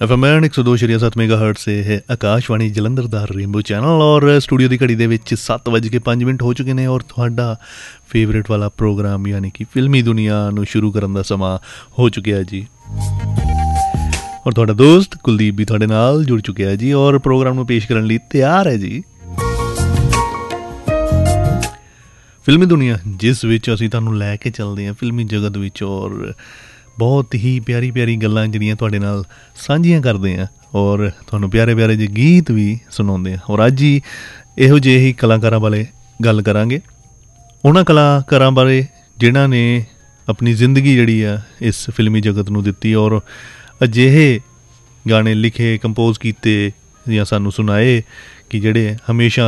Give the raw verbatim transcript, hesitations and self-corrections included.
F M एक सौ दो शरिया सत्त मेगा हर्ट से है आकाशवाणी जलंधर दा रेनबो चैनल और स्टूडियो की घड़ी के सत्त बज के पाँच मिनट हो चुके हैं और थोड़ा फेवरेट वाला प्रोग्राम यानी कि फिल्मी दुनिया नू शुरू करने का समा हो चुका है जी। और थोड़ा दोस्त कुलदीप भी थोड़े नाल जुड़ चुके हैं जी और प्रोग्राम नू पेश करने लिए तैयार है जी। फिल्मी दुनिया जिस विच असीं तुहानूं लैके चलते हैं फिल्मी जगत विच और बहुत ही प्यारी प्यारी गल्लां जिहड़ियां तुहाडे नाल सांझियां करते हैं और तुहानूं प्यारे प्यारे जे गीत भी सुणाउंदे हैं। और अज ही इहो ਜਿਹੇ ही कलाकारां बारे गल करांगे, उन्हां कलाकारां बारे जिन्हां ने अपनी जिंदगी जिहड़ी आ इस फिल्मी जगत नूं दित्ती और अजिहे गाने लिखे कंपोज कीते ਜਾਂ ਸਾਨੂੰ सुनाए कि ਜਿਹੜੇ हमेशा